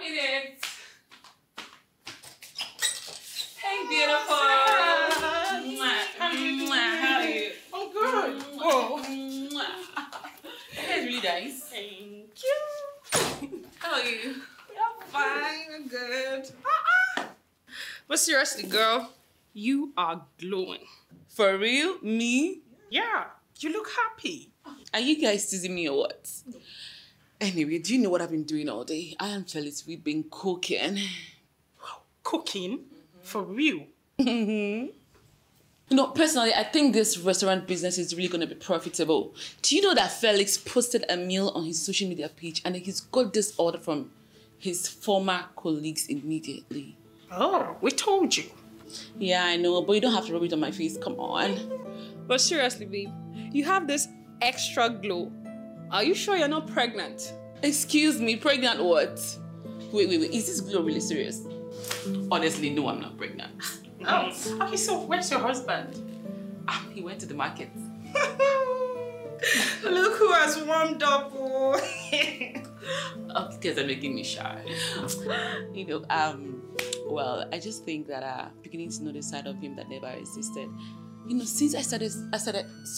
minute. Hey, beautiful. How are you? I'm good. Whoa. Your hair is really nice. Thank you. How are you? I'm fine. I'm good. But seriously, girl, you are glowing. For real? Me? Yeah, you look happy. Are you guys teasing me or what? Anyway, do you know what I've been doing all day? I am jealous. We've been cooking. Cooking? For real? You know, personally, I think this restaurant business is really going to be profitable. Do you know that Felix posted a meal on his social media page and he's got this order from his former colleagues immediately? Oh, we told you. Yeah, I know, but you don't have to rub it on my face. Come on. But seriously, babe, you have this extra glow. Are you sure you're not pregnant? Excuse me, pregnant what? Wait. Is this glow really serious? Honestly, no, I'm not pregnant. Oh, okay, so where's your husband? He went to the market. Look who has warmed up. Oh. Oh, you guys are making me shy. You know, well, I just think that beginning to know the side of him that never existed. You know, since I started